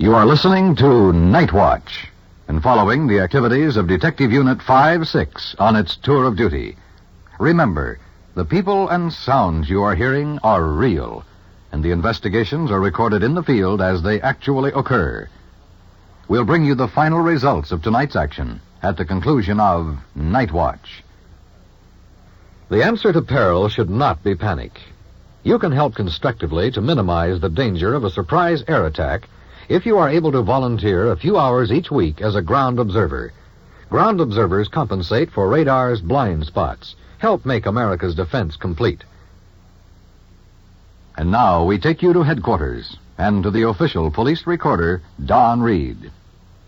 You are listening to Night Watch and following the activities of Detective Unit 5-6 on its tour of duty. Remember, the people and sounds you are hearing are real, and the investigations are recorded in the field as they actually occur. We'll bring you the final results of tonight's action at the conclusion of Night Watch. The answer to peril should not be panic. You can help constructively to minimize the danger of a surprise air attack if you are able to volunteer a few hours each week as a ground observer. Ground observers compensate for radar's blind spots, help make America's defense complete. And now we take you to headquarters and to the official police recorder, Don Reed. You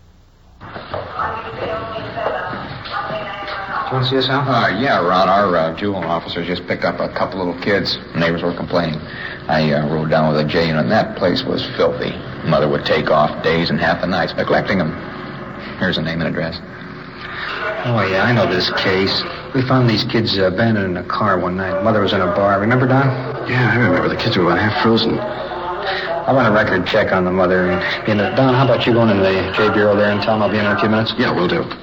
want to see us out? Yeah, Ron. Our juvenile officer just picked up a couple little kids. Neighbors were complaining. I rode down with a J unit, and that place was filthy. Mother would take off days and half the nights neglecting them. Here's the name and address. Oh, yeah, I know this case. We found these kids abandoned in a car one night. Mother was in a bar. Remember, Don? Yeah, I remember. The kids were about half frozen. I want a record check on the mother. Don, how about you going into the J Bureau there and tell them I'll be in a few minutes? Yeah, we'll do.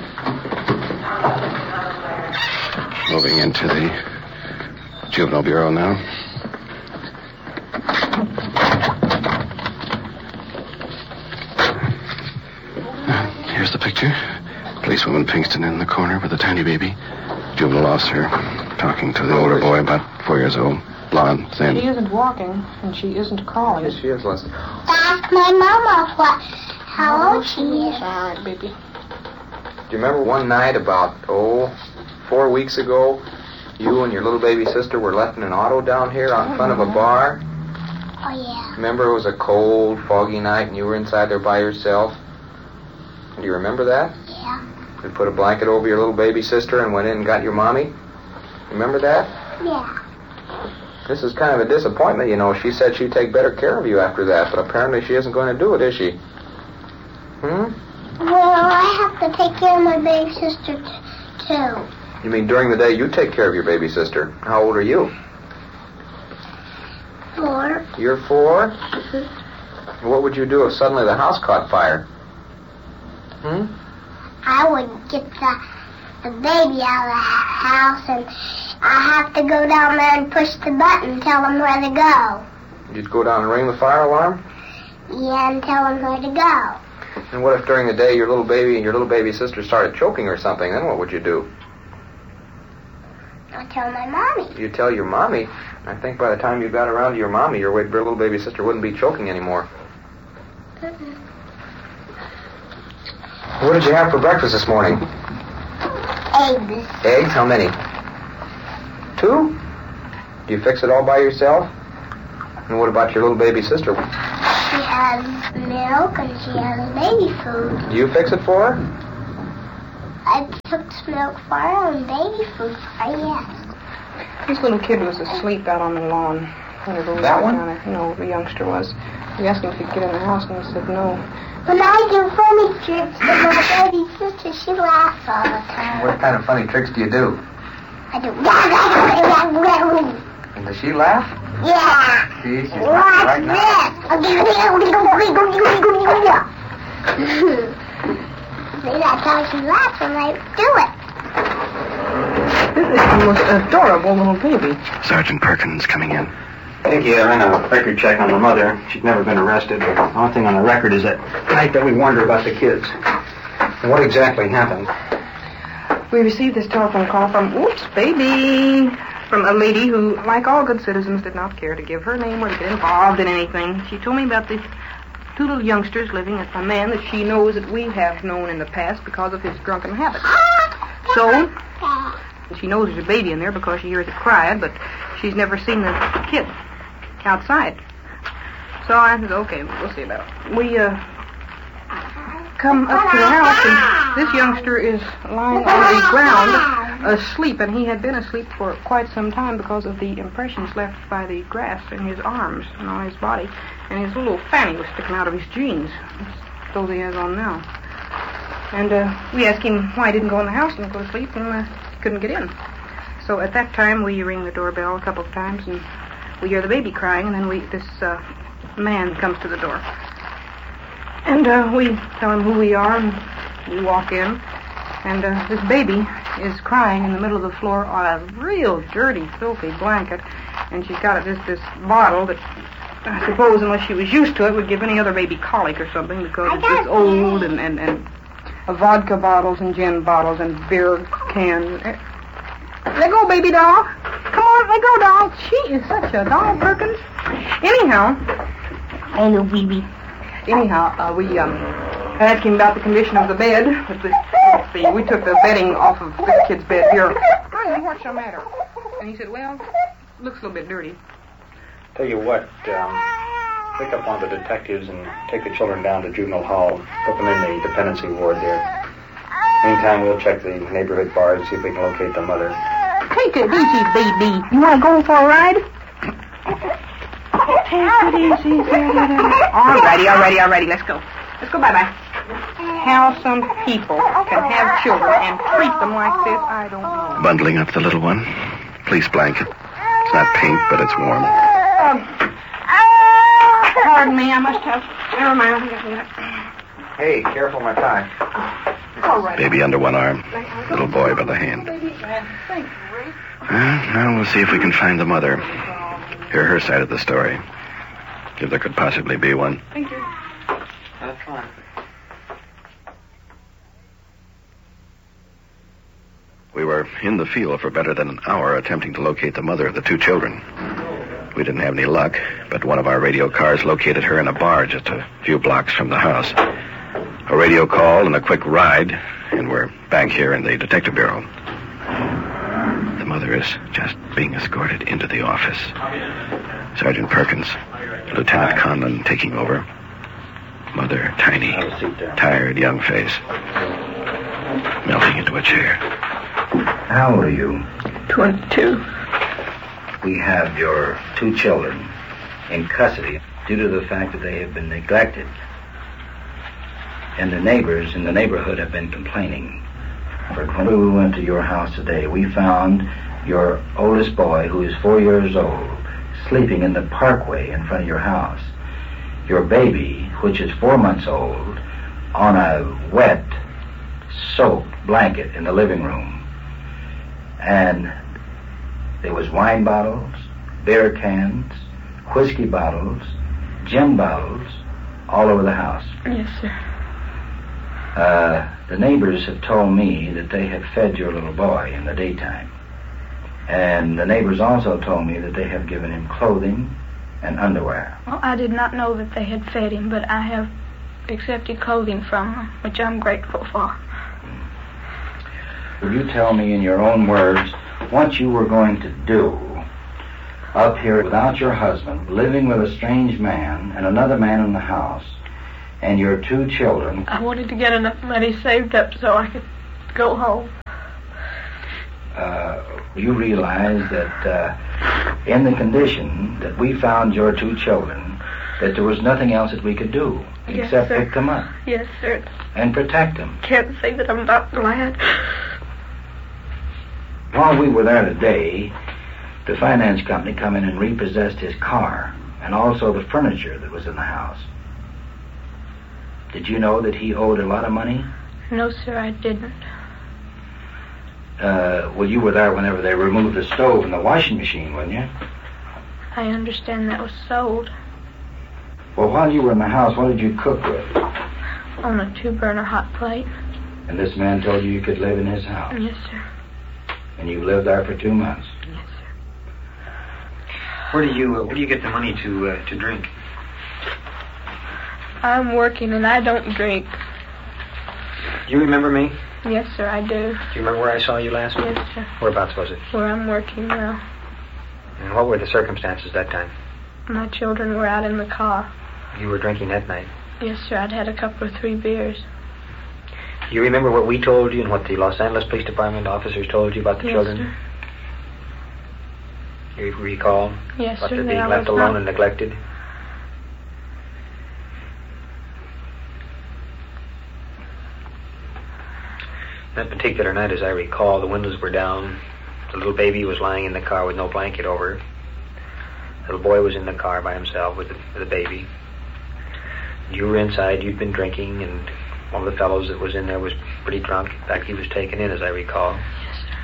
Moving into the Juvenile Bureau now. Here's the picture. Policewoman Pinkston in the corner with a tiny baby. Juvenile officer talking to the older boy, about 4 years old. Blonde, thin. She isn't walking, and she isn't crawling. Yes, she is, Leslie. Ask my mama how old she is. All right, baby. Do you remember one night about, 4 weeks ago, you and your little baby sister were left in an auto down here out in front of a bar? Oh, yeah. Remember it was a cold, foggy night and you were inside there by yourself? Do you remember that? Yeah. You put a blanket over your little baby sister and went in and got your mommy? Remember that? Yeah. This is kind of a disappointment, you know. She said she'd take better care of you after that, but apparently she isn't going to do it, is she? Well, I have to take care of my baby sister, too. You mean during the day you take care of your baby sister? How old are you? 4. You're 4? Mhm. What would you do if suddenly the house caught fire? I would get the baby out of the house, and I have to go down there and push the button and tell them where to go. You'd go down and ring the fire alarm? Yeah, and tell them where to go. And what if during the day your little baby and your little baby sister started choking or something? Then what would you do? I'll tell my mommy. You'd tell your mommy? I think by the time you got around to your mommy, your little baby sister wouldn't be choking anymore. Mm-mm. What did you have for breakfast this morning? Eggs. Eggs? How many? 2? Do you fix it all by yourself? And what about your little baby sister? She has milk and she has baby food. Do you fix it for her? I cooked milk for her and baby food for her, yes. This little kid was asleep out on the lawn. Whenever we That went one? down there. No, the youngster was. We asked him if he'd get in the house, and he said no. When I do funny tricks to my baby sister, she laughs all the time. What kind of funny tricks do you do? I do. And does she laugh? Yeah. See, she's Watch right now. this. See, that's how she laughs when I do it. This is the most adorable little baby. Sergeant Perkins coming in. I think you ran a record check on the mother. She'd never been arrested. The only thing on the record is that night that we warned her about the kids. And what exactly happened? We received this telephone call from a lady who, like all good citizens, did not care to give her name or to get involved in anything. She told me about the 2 little youngsters living with a man that she knows that we have known in the past because of his drunken habits. So, she knows there's a baby in there because she hears it crying, but she's never seen the kid outside. So I said, okay, we'll see about it. We come up to the house, and this youngster is lying on the ground asleep, and he had been asleep for quite some time because of the impressions left by the grass in his arms and on his body, and his little fanny was sticking out of his jeans, those he has on now. And we asked him why he didn't go in the house and go to sleep, and couldn't get in. So at that time, we ring the doorbell a couple of times, and we hear the baby crying, and then this man comes to the door. And we tell him who we are, and we walk in. And this baby is crying in the middle of the floor on a real dirty, filthy blanket. And she's got this bottle that I suppose, unless she was used to it, would give any other baby colic or something, because it's just old and vodka bottles and gin bottles and beer cans. Let go, baby doll. Come on, let go, doll. She is such a doll, Perkins. Anyhow, Hello, baby. We asked him about the condition of the bed. We took the bedding off of this kid's bed here. Hey, what's the matter? And he said, well, looks a little bit dirty. Tell you what, pick up one of the detectives and take the children down to juvenile hall. Put them in the dependency ward there. Meantime, we'll check the neighborhood bars and see if we can locate the mother. Take it easy, baby. You want to go for a ride? Take it easy. All righty. Let's go. Bye-bye. How some people can have children and treat them like this, I don't know. Bundling up the little one. Fleece blanket. It's not pink, but it's warm. Pardon me, I must have... Never mind. Hey, careful my tie. All right. Baby under one arm. Little boy by the hand. Thank you, Ray. Now we'll see if we can find the mother. Hear her side of the story. If there could possibly be one. Thank you. That's fine. We were in the field for better than an hour attempting to locate the mother of the two children. We didn't have any luck, but one of our radio cars located her in a bar just a few blocks from the house. A radio call and a quick ride, and we're back here in the Detective Bureau. The mother is just being escorted into the office. Sergeant Perkins, Lieutenant Conlon taking over. Mother, tiny, tired young face, melting into a chair. How old are you? 22. We have your two children in custody due to the fact that they have been neglected. And the neighbors in the neighborhood have been complaining. For when we went to your house today, we found your oldest boy, who is 4 years old, sleeping in the parkway in front of your house. Your baby, which is 4 months old, on a wet, soaked blanket in the living room. And there was wine bottles, beer cans, whiskey bottles, gin bottles, all over the house. Yes, sir. The neighbors have told me that they have fed your little boy in the daytime. And the neighbors also told me that they have given him clothing and underwear. Well, I did not know that they had fed him, but I have accepted clothing from them, which I'm grateful for. Will you tell me in your own words what you were going to do up here without your husband, living with a strange man and another man in the house, and your two children? I wanted to get enough money saved up so I could go home. You realize that in the condition that we found your two children, that there was nothing else that we could do except pick them up. Yes, sir. And protect them. Can't say that I'm not glad. While we were there today, the finance company come in and repossessed his car and also the furniture that was in the house. Did you know that he owed a lot of money? No, sir, I didn't. Well, you were there whenever they removed the stove and the washing machine, weren't you? I understand that was sold. Well, while you were in the house, what did you cook with? On a 2-burner hot plate. And this man told you could live in his house? Yes, sir. And you lived there for 2 months? Yes, sir. Where do you get the money to drink? I'm working and I don't drink. Do you remember me? Yes, sir, I do. Do you remember where I saw you last week? Yes, sir. Whereabouts was it? Where I'm working now. And what were the circumstances that time? My children were out in the car. You were drinking that night? Yes, sir, I'd had a couple of 3 beers. Do you remember what we told you and what the Los Angeles Police Department officers told you about the children? Yes, sir. You recall? Yes, about sir. them being left alone and neglected? That particular night, as I recall, the windows were down. The little baby was lying in the car with no blanket over her. The little boy was in the car by himself with the baby. You were inside, you'd been drinking, and one of the fellows that was in there was pretty drunk. In fact, he was taken in, as I recall. Yes, sir.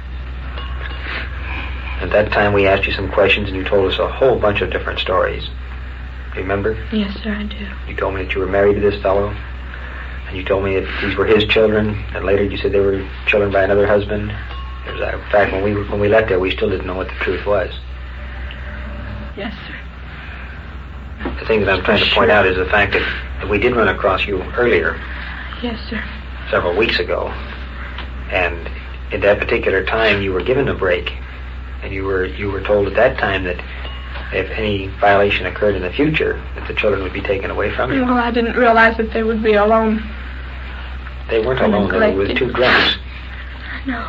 At that time, we asked you some questions, and you told us a whole bunch of different stories. Remember? Yes, sir, I do. You told me that you were married to this fellow, and you told me that these were his children, and later you said they were children by another husband. In fact, when we left there, we still didn't know what the truth was. Yes, sir. The thing that I'm trying to point out is the fact that we did run across you earlier. Yes, sir. Several weeks ago. And at that particular time, you were given a break. And you were told at that time that if any violation occurred in the future, that the children would be taken away from you. Well, I didn't realize that they would be alone. They weren't alone. They were with 2 drunks. I know.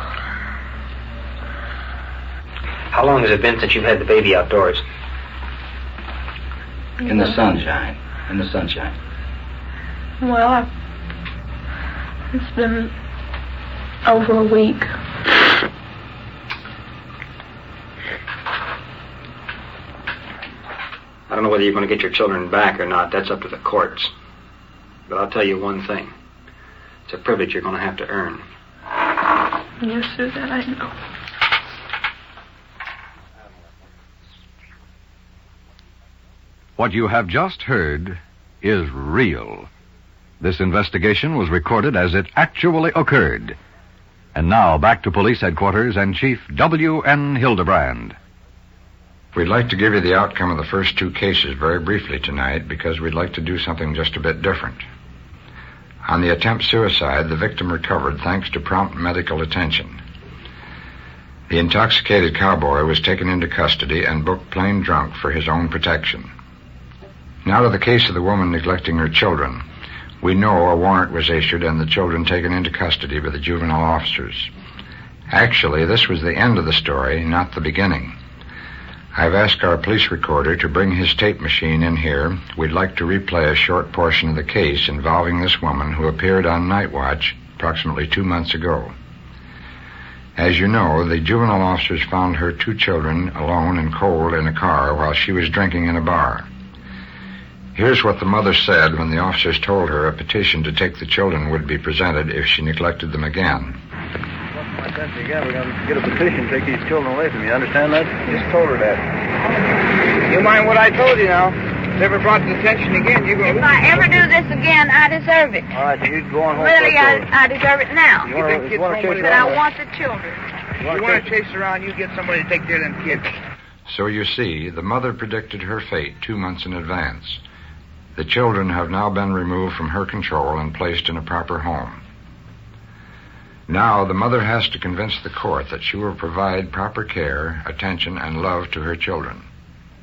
How long has it been since you've had the baby outdoors? In the sunshine. In the sunshine. Well, it's been over a week. I don't know whether you're going to get your children back or not. That's up to the courts. But I'll tell you one thing. It's a privilege you're going to have to earn. Yes, sir, that I know. What you have just heard is real. This investigation was recorded as it actually occurred. And now back to police headquarters and Chief W.N. Hildebrand. We'd like to give you the outcome of the first 2 cases very briefly tonight because we'd like to do something just a bit different. On the attempt suicide, the victim recovered thanks to prompt medical attention. The intoxicated cowboy was taken into custody and booked plain drunk for his own protection. Now to the case of the woman neglecting her children. We know a warrant was issued and the children taken into custody by the juvenile officers. Actually, this was the end of the story, not the beginning. I've asked our police recorder to bring his tape machine in here. We'd like to replay a short portion of the case involving this woman who appeared on Night Watch approximately 2 months ago. As you know, the juvenile officers found her 2 children alone and cold in a car while she was drinking in a bar. Here's what the mother said when the officers told her a petition to take the children would be presented if she neglected them again. We're going to get a petition to take these children away from you. Understand that? Just told her that. You mind what I told you now? If ever brought to attention again, you're going to... If I ever do this again, I deserve it. All right, then you go on home. Really, I deserve it now. You want to chase but I want the children. You want to chase around, you get somebody to take care of them kids. So you see, the mother predicted her fate 2 months in advance. The children have now been removed from her control and placed in a proper home. Now the mother has to convince the court that she will provide proper care, attention, and love to her children.